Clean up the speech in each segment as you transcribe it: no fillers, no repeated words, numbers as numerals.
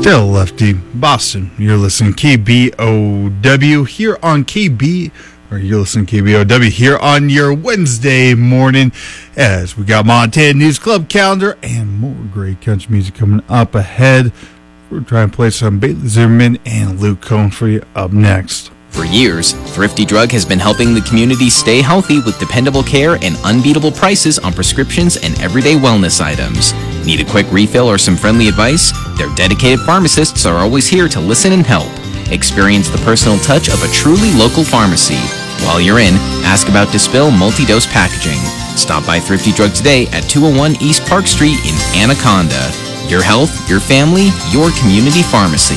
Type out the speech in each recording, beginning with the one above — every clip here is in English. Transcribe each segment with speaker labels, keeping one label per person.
Speaker 1: Still Lefty, Boston. You're listening KBOW here on you're listening KBOW here on your Wednesday morning as we got Montana News Club calendar and more great country music coming up ahead. We're trying to play some Bailey Zimmerman and Luke Combs for you up next.
Speaker 2: For years, Thrifty Drug has been helping the community stay healthy with dependable care and unbeatable prices on prescriptions and everyday wellness items. Need a quick refill or some friendly advice? Their dedicated pharmacists are always here to listen and help. Experience the personal touch of a truly local pharmacy. While you're in, ask about Dispel multi-dose packaging. Stop by Thrifty Drug today at 201 East Park Street in Anaconda. Your health, your family, your community pharmacy.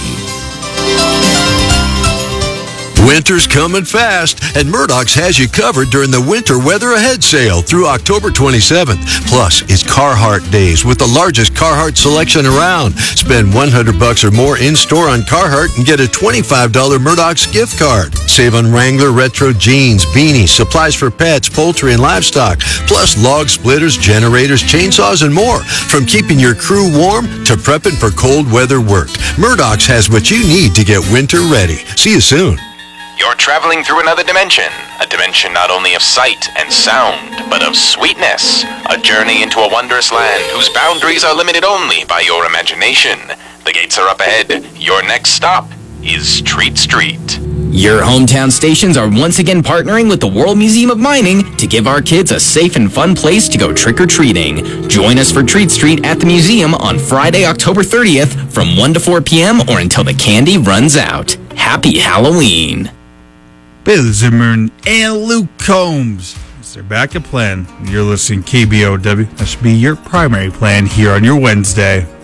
Speaker 3: Winter's coming fast, and Murdoch's has you covered during the Winter Weather Ahead sale through October 27th. Plus, it's Carhartt Days with the largest Carhartt selection around. Spend $100 or more in-store on Carhartt and get a $25 Murdoch's gift card. Save on Wrangler retro jeans, beanies, supplies for pets, poultry, and livestock, plus log splitters, generators, chainsaws, and more. From keeping your crew warm to prepping for cold weather work, Murdoch's has what you need to get winter ready. See you soon.
Speaker 4: You're traveling through another dimension, a dimension not only of sight and sound, but of sweetness, a journey into a wondrous land whose boundaries are limited only by your imagination. The gates are up ahead. Your next stop is Treat Street.
Speaker 2: Your hometown stations are once again partnering with the World Museum of Mining to give our kids a safe and fun place to go trick-or-treating. Join us for Treat Street at the museum on Friday, October 30th from 1 to 4 p.m. or until the candy runs out. Happy Halloween!
Speaker 1: Bailey Zimmerman and Luke Combs. It's their backup plan. You're listening KBOW. That should be your primary plan here on your Wednesday.